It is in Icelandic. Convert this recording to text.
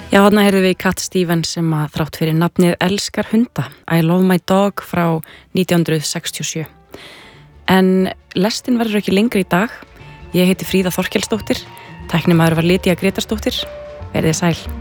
Já, þarna heyrðum við Cat Stevens sem að þrátt fyrir nafnið elskar hunda, I Love My Dog frá 1967. En lestin verður ekki lengri í dag. Ég heiti Fríða Þorkelsdóttir, tæknimaður var Lydia Grétarsdóttir. Verið sæl.